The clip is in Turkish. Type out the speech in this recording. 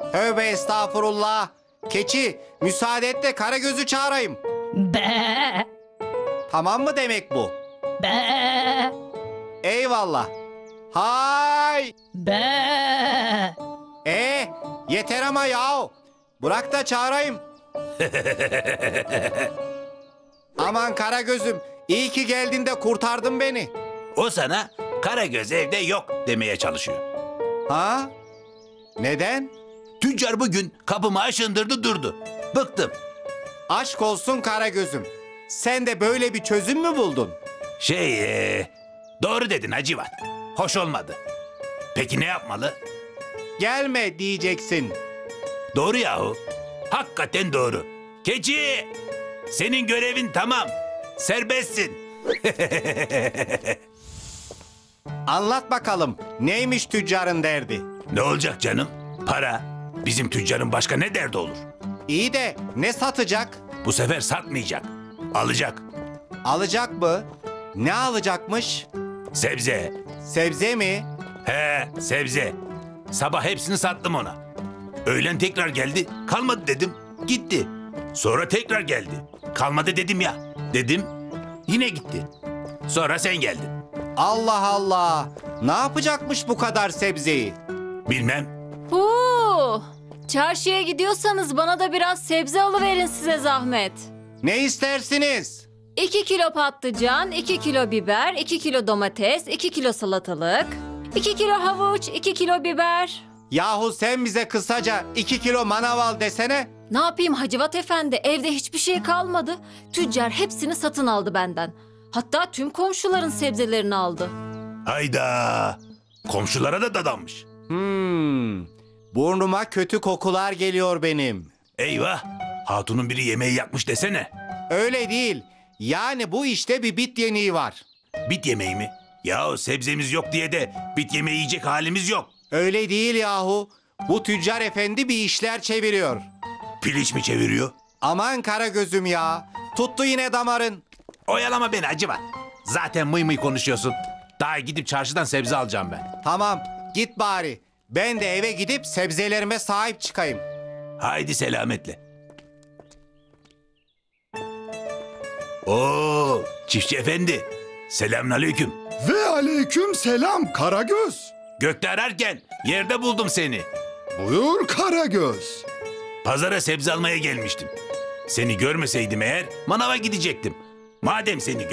Tövbe estağfurullah. Keçi, müsaade et de Karagöz'ü çağırayım. Be, Tamam mı demek bu? be, Eyvallah. Hay! be. Yeter ama yahu. Bırak da çağırayım. Aman Karagöz'üm, iyi ki geldin de kurtardın beni. O sana Karagöz evde yok demeye çalışıyor. Ha? Neden? Tüccar bugün kapımı aşındırdı durdu. Bıktım. Aşk olsun Karagöz'üm. Sen de böyle bir çözüm mü buldun? Doğru dedin Hacivat. Hoş olmadı. Peki ne yapmalı? Gelme diyeceksin. Doğru yahu. Hakikaten doğru. Keçi! Senin görevin tamam. Serbestsin. Anlat bakalım, neymiş tüccarın derdi? Ne olacak canım? Para. Bizim tüccarın başka ne derdi olur? İyi de ne satacak? Bu sefer satmayacak. Alacak. Alacak mı? Ne alacakmış? Sebze. Sebze mi? He, sebze. Sabah hepsini sattım ona. Öğlen tekrar geldi. Kalmadı dedim. Gitti. Sonra tekrar geldi. Kalmadı dedim ya. Dedim. Yine gitti. Sonra sen geldin. Allah Allah! Ne yapacakmış bu kadar sebzeyi? Bilmem. Çarşıya gidiyorsanız bana da biraz sebze alıverin size zahmet. Ne istersiniz? 2 kilo patlıcan, 2 kilo biber, 2 kilo domates, 2 kilo salatalık, 2 kilo havuç, 2 kilo biber. Yahu sen bize kısaca 2 kilo manav al desene. Ne yapayım Hacivat Efendi, evde hiçbir şey kalmadı. Tüccar hepsini satın aldı benden. Hatta tüm komşuların sebzelerini aldı. Hayda. Komşulara da dadanmış. Burnuma kötü kokular geliyor benim. Eyvah. Hatunun biri yemeği yakmış desene. Öyle değil. Yani bu işte bir bit yeniği var. Bit yemeği mi? Yahu sebzemiz yok diye de bit yemeği yiyecek halimiz yok. Öyle değil yahu. Bu tüccar efendi bir işler çeviriyor. Piliç mi çeviriyor? Aman Karagöz'üm ya. Tuttu yine damarın. Oyalama beni Hacivat. Zaten mıy mıy konuşuyorsun. Daha gidip çarşıdan sebze alacağım ben. Tamam, git bari. Ben de eve gidip sebzelerime sahip çıkayım. Haydi selametle. Oo, çiftçi efendi. Selamünaleyküm. Ve aleyküm selam Karagöz. Gökte ararken yerde buldum seni. Buyur Karagöz. Pazara sebze almaya gelmiştim. Seni görmeseydim eğer manava gidecektim. Madem seni